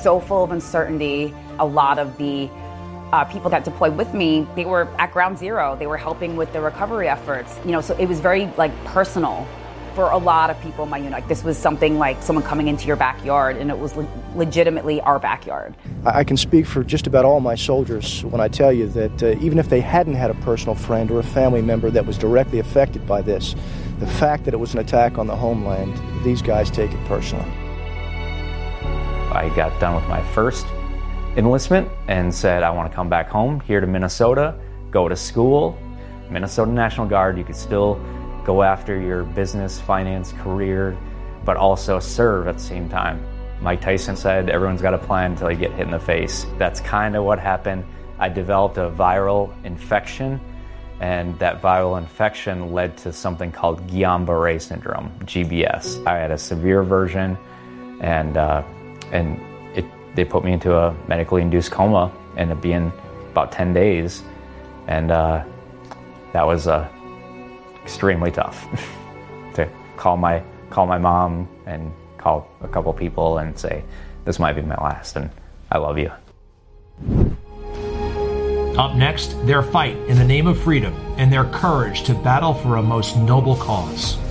so full of uncertainty. A lot of the people that deployed with me, they were at ground zero. They were helping with the recovery efforts. So it was very personal for a lot of people in my unit. This was something like someone coming into your backyard, and it was legitimately our backyard. I can speak for just about all my soldiers when I tell you that even if they hadn't had a personal friend or a family member that was directly affected by this, the fact that it was an attack on the homeland, these guys take it personally. I got done with my first enlistment and said, I want to come back home here to Minnesota, go to school, Minnesota National Guard. You could still go after your business, finance, career, but also serve at the same time. Mike Tyson said, everyone's got a plan until you get hit in the face. That's kind of what happened. I developed a viral infection, and that viral infection led to something called Guillain-Barré syndrome, GBS. I had a severe version, and they put me into a medically induced coma, ended up being about 10 days, and that was extremely tough to call my mom and call a couple people and say, this might be my last, and I love you. Up next, their fight in the name of freedom and their courage to battle for a most noble cause.